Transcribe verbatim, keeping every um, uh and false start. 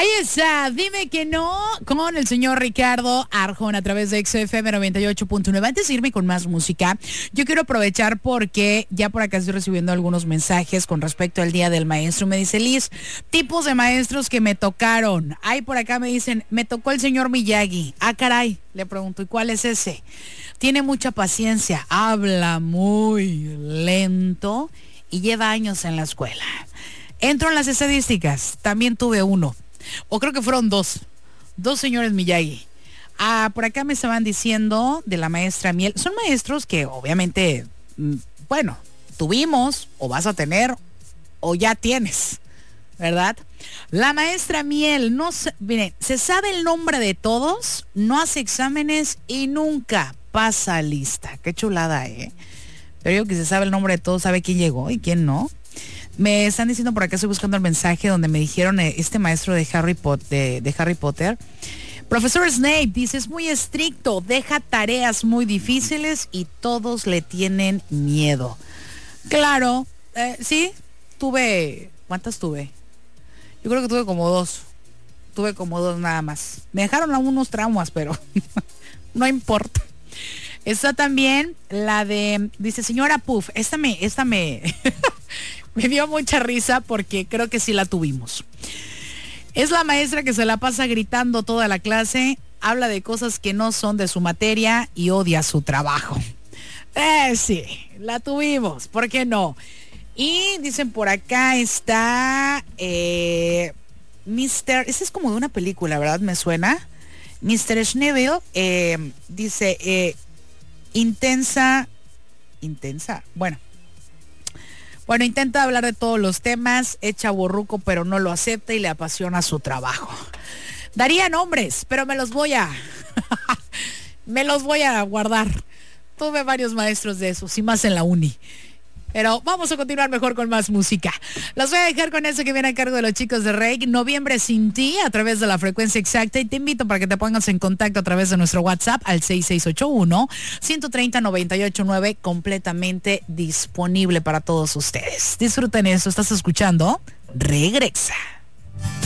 Ahí está, dime que no, con el señor Ricardo Arjona a través de X F M noventa y ocho punto nueve. Antes de irme con más música, yo quiero aprovechar porque ya por acá estoy recibiendo algunos mensajes con respecto al Día del Maestro. Me dice Liz, tipos de maestros que me tocaron. Ahí por acá me dicen, me tocó el señor Miyagi. Ah, caray, le pregunto, ¿y cuál es ese? Tiene mucha paciencia, habla muy lento y lleva años en la escuela. Entro en las estadísticas, también tuve uno. O creo que fueron dos. Dos señores Miyagi. Ah, por acá me estaban diciendo de la maestra Miel. Son maestros que obviamente, bueno, tuvimos o vas a tener o ya tienes, ¿verdad? La maestra Miel, no se, miren, se sabe el nombre de todos, no hace exámenes y nunca pasa lista. Qué chulada, ¿eh? Pero yo que se sabe el nombre de todos, sabe quién llegó y quién no. Me están diciendo por acá, estoy buscando el mensaje donde me dijeron eh, este maestro de Harry Potter, de, de Harry Potter. Profesor Snape dice, es muy estricto, deja tareas muy difíciles y todos le tienen miedo. Claro, eh, sí, tuve, ¿cuántas tuve? Yo creo que tuve como dos. Tuve como dos nada más. Me dejaron algunos traumas, pero no importa. Está también la de, dice señora Puff, esta me, esta me... Me dio mucha risa porque creo que sí la tuvimos. Es la maestra que se la pasa gritando toda la clase, habla de cosas que no son de su materia y odia su trabajo. Eh, sí, la tuvimos, ¿por qué no? Y dicen por acá está eh, mister Ese es como de una película, ¿verdad? Me suena. mister Schnebel eh, dice eh, intensa, intensa, bueno. Bueno, intenta hablar de todos los temas, echa borruco, pero no lo acepta y le apasiona su trabajo. Daría nombres, pero me los voy a... me los voy a guardar. Tuve varios maestros de esos, y más en la uni. Pero vamos a continuar mejor con más música. Los voy a dejar con eso que viene a cargo de los chicos de Rake, Noviembre sin ti, a través de la frecuencia exacta. Y te invito para que te pongas en contacto a través de nuestro WhatsApp al seis seis ocho uno, uno tres cero, nueve ocho nueve, completamente disponible para todos ustedes. Disfruten eso, estás escuchando Regresa.